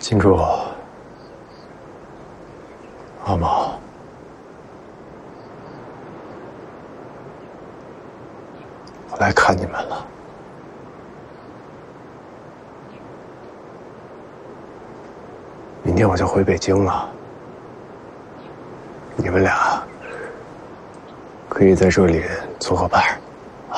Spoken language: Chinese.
金柱，阿毛，我来看你们了。明天我就回北京了，你们俩可以在这里做个伴儿。